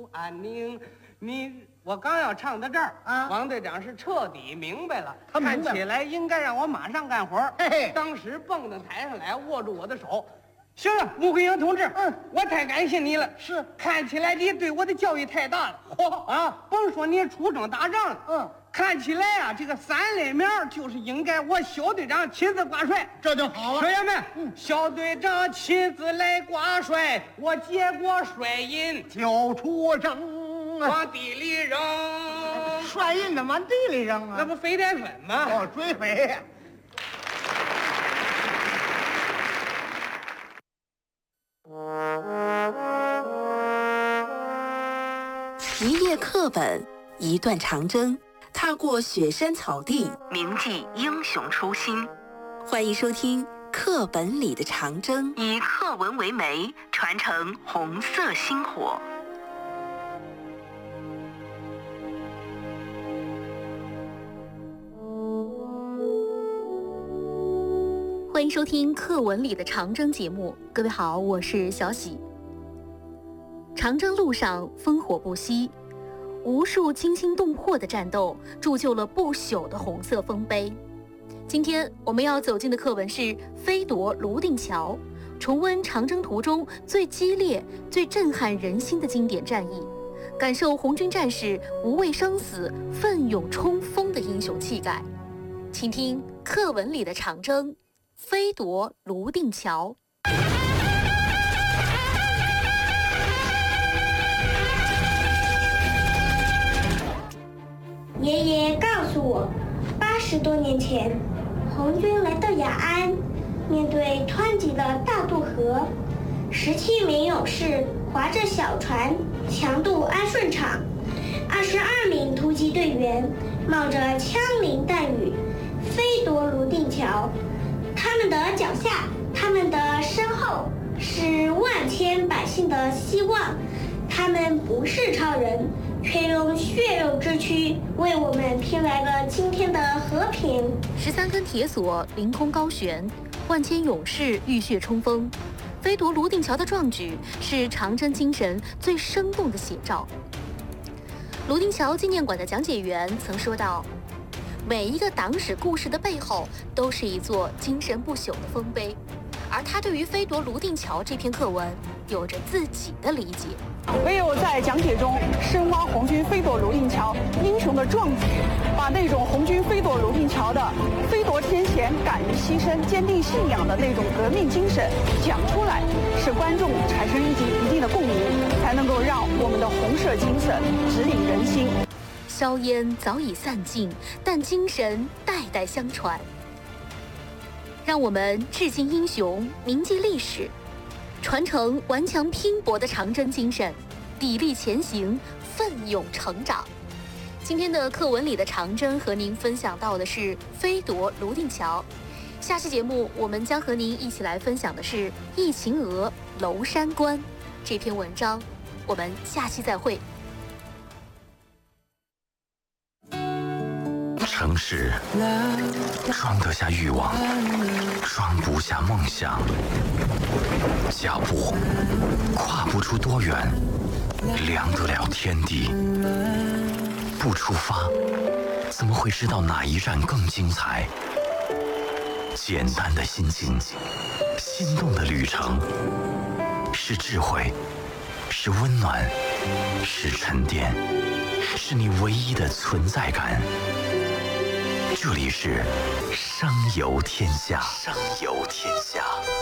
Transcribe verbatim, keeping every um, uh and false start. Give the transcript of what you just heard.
安宁。你我刚要唱到这儿啊，王队长是彻底明白了， 他明白看起来应该让我马上干活。 嘿嘿， 当时蹦到台上来，握住我的手。行了，穆桂英同志，嗯，我太感谢你了。 是， 看起来你对我的教育太大了。嚯啊，甭说你出征打仗了，嗯，看起来啊，这个三类苗就是应该我小队长亲自挂帅， 这就好了。 学员们，嗯，小队长亲自来挂帅，我接过帅印就出征， 往地里扔。 帅印怎么往地里扔啊？ 那不飞点粉吗？ 哦，追肥呀。 一页课本，一段长征，踏过雪山草地，铭记英雄初心。欢迎收听《课本里的长征》，以课文为媒，传承红色星火。 欢迎收听《课文里的长征》节目，各位好，我是小喜。长征路上烽火不息，无数惊心动魄的战斗铸就了不朽的红色丰碑。今天我们要走进的课文是飞夺泸定桥，重温长征途中最激烈、最震撼人心的经典战役，感受红军战士无畏生死、奋勇冲锋的英雄气概。请听课文里的长征，飞夺泸定桥。 爷爷告诉我，八十多年前，红军来到雅安，面对湍急的大渡河，十七名勇士划着小船强渡安顺场，二十二名突击队员冒着枪林弹雨飞夺泸定桥。他们的脚下，他们的身后，是万千百姓的希望。他们不是超人，却用血肉之躯为我们拼来了今天的和平。 十三根铁索凌空高悬，万千勇士浴血冲锋，飞夺泸定桥的壮举是长征精神最生动的写照。泸定桥纪念馆的讲解员曾说道，每一个党史故事的背后都是一座精神不朽的丰碑，而他对于飞夺泸定桥这篇课文有着自己的理解。 唯有在讲解中深挖红军飞夺泸定桥英雄的壮举，把那种红军飞夺泸定桥的飞夺天险、敢于牺牲、坚定信仰的那种革命精神讲出来，使观众产生一定一定的共鸣，才能够让我们的红色精神指引人心。 硝烟早已散尽，但精神代代相传。让我们致敬英雄，铭记历史，传承顽强拼搏的长征精神，砥砺前行，奋勇成长。今天的课文里的长征和您分享到的是飞夺泸定桥。下期节目我们将和您一起来分享的是忆秦娥娄山关这篇文章。我们下期再会。 城市装得下欲望，装不下梦想。脚步跨不出多远，量得了天地。不出发，怎么会知道哪一站更精彩？简单的心境，心动的旅程，是智慧，是温暖，是沉淀，是你唯一的存在感。这里是声游天下，声游天下。